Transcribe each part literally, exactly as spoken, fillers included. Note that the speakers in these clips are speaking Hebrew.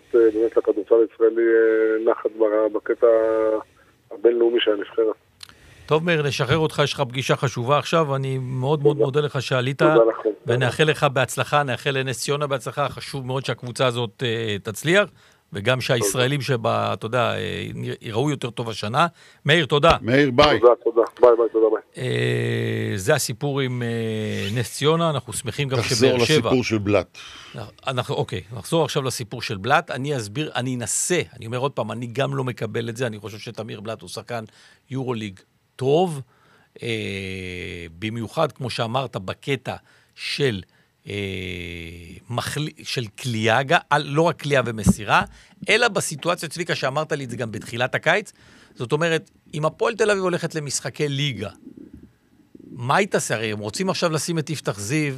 באמת לכדורסל הישראלי נחת בקטע הבינלאומי שהנבחרת. טוב מאיר, נשחרר אותך, יש לך פגישה חשובה עכשיו, אני מאוד מאוד מודה לך שעלית, ונאחל לך בהצלחה, נאחל לנס ציונה בהצלחה, חשוב מאוד שהקבוצה הזאת תצליח, וגם שהישראלים שבה, אתה יודע, יראו יותר טוב השנה. מאיר, תודה. מאיר, ביי. תודה, תודה, ביי, ביי, תודה, ביי. זה הסיפור עם נס ציונה, אנחנו שמחים גם שבאר שבע. תחזור לסיפור של בלט. אנחנו, אוקיי, נחזור עכשיו לסיפור של בלט, אני אסביר, אני אנסה, אני אומר עוד פעם, אני גם לא מקבל את זה, אני חושב שתמיר בלט הוא שחקן יורוליג טוב, במיוחד, כמו שאמרת, בקטע של של קליאגה, לא רק קליאה ומסירה, אלא בסיטואציה צביקה שאמרת לי את זה גם בתחילת הקיץ, זאת אומרת, אם הפועל תל אביב הולכת למשחקי ליגה, מה היא תעשה? הרי הם רוצים עכשיו לשים את יפתח זיו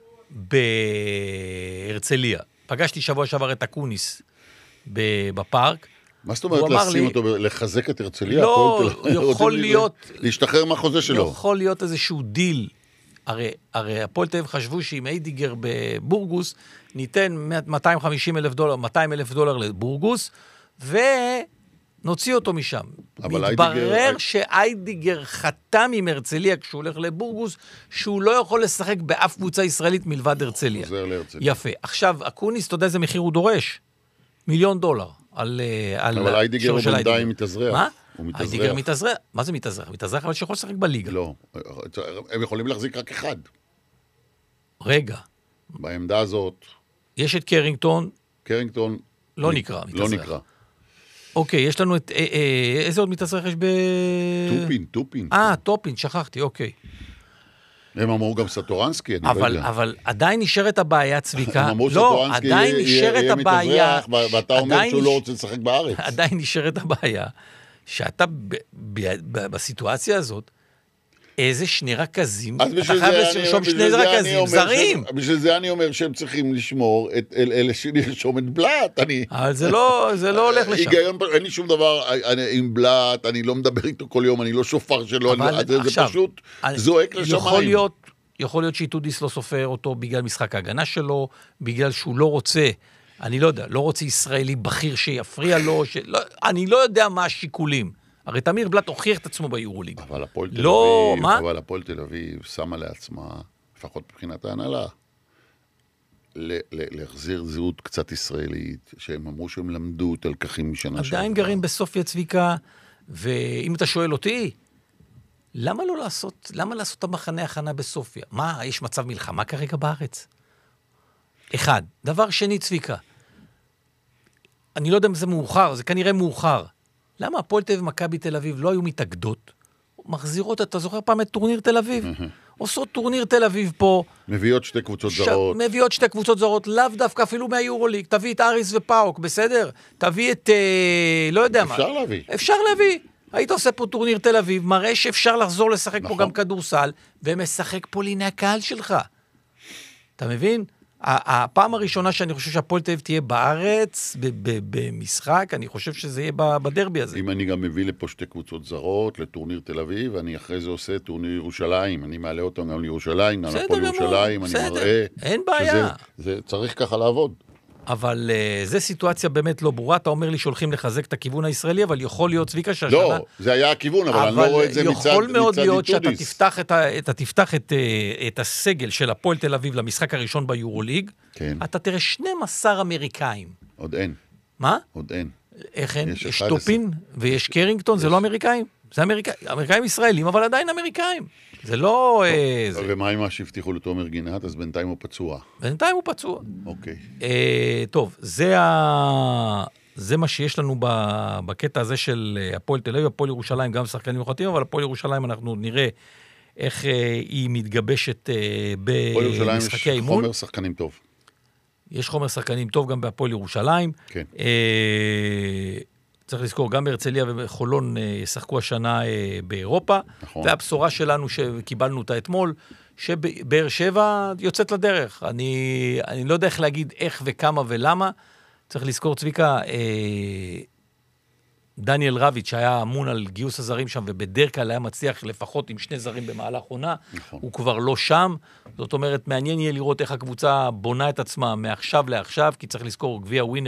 בהרצליה. פגשתי שבוע שעבר את אקוניס בפארק, מה זאת אומרת לשים אותו, לחזק את הרצליה? לא, יכול להיות... להשתחרר מהחוזה שלו. יכול להיות איזשהו דיל, הרי, הרי הפועל תל אביב חשבו שעם איידיגר בבורגוס, ניתן מאתיים וחמישים אלף דולר, מאתיים אלף דולר לבורגוס, ונוציא אותו משם. מתברר איידיגר... שאיידיגר חתם עם הרצליה, כשהוא הולך לבורגוס, שהוא לא יכול לשחק באף קבוצה ישראלית מלבד הרצליה. חוזר להרצליה. יפה. עכשיו, אקוניס, אתה יודע איזה מחיר הוא דורש? מיליון דולר. על, על אבל איידיגר הוא בינתיים מתאזרח. מה? איידיגר מתאזרח. מה זה מתאזרח? מתאזרח אבל שיכול לשחק בליגה. לא, הם יכולים להחזיק רק אחד. רגע. בעמדה הזאת. יש את קרינגטון. קרינגטון. לא נקרא, מתאזרח. לא נקרא. אוקיי, יש לנו את, איזה עוד מתאזרח יש ב... טופין, טופין. אה, טופין, שכחתי, אוקיי. הם אמרו גם סטורנסקי, אני אבל, לא יודע. אבל עדיין נשארת הבעיה, צביקה. הם אמרו לא, שטורנסקי עדיין נשארת יהיה הבעיה. מתאזרח, ואתה אומר שהוא לא רוצה לשחק בארץ. עדיין נשארת הבעיה, שאתה ב, ב, ב, בסיטואציה הזאת, איזה שני רכזים, אתה חייב לרשום שני רכזים זרים. בשביל זה אני אומר שהם צריכים לשמור את אלה שנרשום את בלט. אבל זה לא, זה לא הולך לשם. אין לי שום דבר עם בלט, אני לא מדבר איתו כל יום, אני לא שופר שלו, זה פשוט זועק לשמיים. יכול להיות, יכול להיות שאיתודיס לא סופר אותו בגלל משחק ההגנה שלו, בגלל שהוא לא רוצה, אני לא יודע, לא רוצה ישראלי בכיר שיפריע לו, אני לא יודע מה השיקולים. הרי תמיר בלט הוכיח את עצמו ביורוליג. אבל הפועל תל לא, אביב, מה? אבל הפועל תל אביב שמה לעצמה, לפחות מבחינת ההנהלה, להחזיר זהות קצת ישראלית, שהם אמרו שהם למדו את הלקחים משנה שעברה. עדיין גרים בסופיה צביקה, ואם אתה שואל אותי, למה לא לעשות, למה לעשות את המחנה הכנה בסופיה? מה, יש מצב מלחמה כרגע בארץ? אחד. דבר שני, צביקה, אני לא יודע אם זה מאוחר, זה כנראה מאוחר. למה הפועל תל אביב ומכבי תל אביב לא היו מתאגדות? מחזירות, אתה זוכר פעם את טורניר תל אביב? עושות טורניר תל אביב פה. מביאות שתי קבוצות זרות. מביאות שתי קבוצות זרות, לאו דווקא אפילו מהיורוליג. תביא את אריס ופאוק, בסדר? תביא את, לא יודע מה. אפשר להביא. אפשר להביא. היית עושה פה טורניר תל אביב, מראה שאפשר לחזור לשחק פה גם כדורסל, ומשחק פה לעיני הקהל שלך. אתה מבין? הפעם הראשונה שאני חושב שהפועל תל אביב תהיה בארץ, במשחק, אני חושב שזה יהיה בדרבי הזה. אם אני גם מביא לפה שתי קבוצות זרות, לטורניר תל אביב, אני אחרי זה עושה טורניר ירושלים, אני מעלה אותם גם לירושלים, גם לפועל ירושלים, אני מראה. אין בעיה. זה צריך ככה לעבוד. אבל uh, זה סיטואציה באמת לא ברורה, אתה אומר לי שהולכים לחזק את הכיוון הישראלי, אבל יכול להיות צביקה שהשנה... לא, זה היה הכיוון, אבל, אבל אני לא רואה את זה מצד איתודיס. יכול מאוד להיות שאתה תפתח, את, ה, אתה תפתח את, את הסגל של הפועל תל אביב למשחק הראשון ביורוליג, כן. אתה תראה שנים עשר אמריקאים. עוד אין. מה? עוד אין. איך אין? יש, יש טופין ויש קרינגטון, יש. זה לא אמריקאים? זה אמריקאים, אמריקאים ישראלים, אבל עדיין אמריקאים. זה לא... אה, זה... ומה עם מה שהבטיחו לתומר גינת? אז בינתיים הוא פצוע. בינתיים הוא פצוע. אוקיי. אה, טוב, זה, ה... זה מה שיש לנו בקטע הזה של הפועל תל אביב, הפועל ירושלים, גם שחקנים יוחדים, אבל הפועל ירושלים אנחנו נראה איך אה, היא מתגבשת אה, במשחקי האימון. חומר שחקנים טוב. יש חומר שחקנים טוב גם בהפועל ירושלים. כן. אה, צריך לזכור, גם בהרצליה וחולון ישחקו השנה באירופה, נכון. והבשורה שלנו שקיבלנו אותה אתמול, שבאר שבע יוצאת לדרך. אני, אני לא יודע איך להגיד איך וכמה ולמה. צריך לזכור, צביקה, דניאל רביץ' שהיה אמון על גיוס הזרים שם, ובדרך כלל היה מצליח לפחות עם שני זרים במהלך עונה, נכון. הוא כבר לא שם. זאת אומרת, מעניין יהיה לראות איך הקבוצה בונה את עצמה מעכשיו לעכשיו, כי צריך לזכור גביע ווינר,